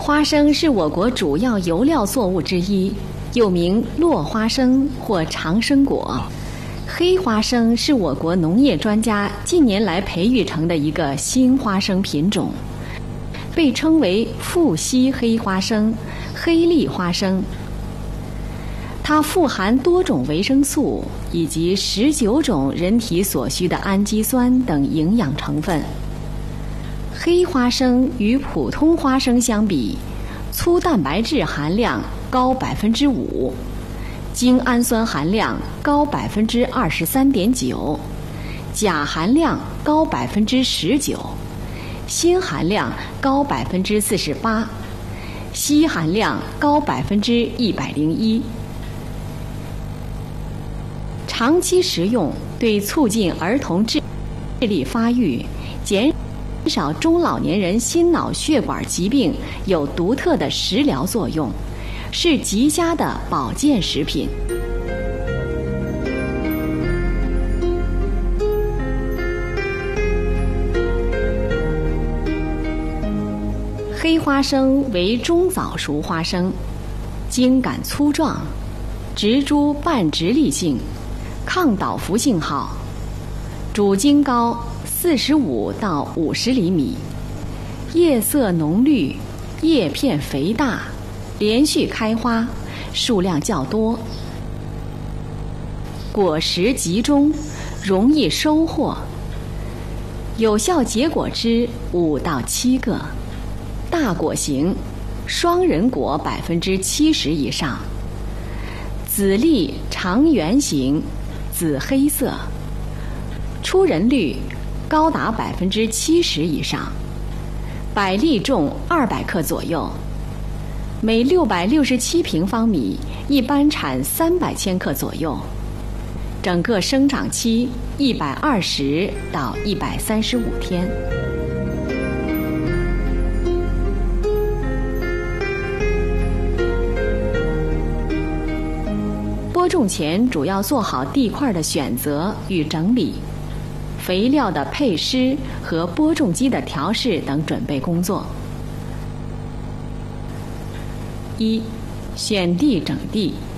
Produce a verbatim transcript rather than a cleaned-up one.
花生是我国主要油料作物之一，又名落花生或长生果。黑花生是我国农业专家近年来培育成的一个新花生品种，被称为富硒黑花生、黑粒花生。它富含多种维生素以及十九种人体所需的氨基酸等营养成分。黑花生与普通花生相比，粗蛋白质含量高百分之五，精氨酸含量高百分之二十三点九，钾含量高百分之十九，锌含量高百分之四十八，硒含量高百分之一百零一。长期食用对促进儿童智力发育、减少中老年人心脑血管疾病有独特的食疗作用，是极佳的保健食品。黑花生为中早熟花生，茎秆粗壮，植株半直立性，抗倒伏性好，主茎高四十五到五十厘米，叶色浓绿，叶片肥大，连续开花，数量较多，果实集中，容易收获。有效结果枝五到七个，大果型，双人果百分之七十以上，籽粒长圆形，紫黑色，出仁率高达百分之七十以上，百粒重二百克左右，每六百六十七平方米一般产三百千克左右，整个生长期一百二十到一百三十五天。播种前主要做好地块的选择与整理，肥料的配施和播种机的调试等准备工作。一、选地整地。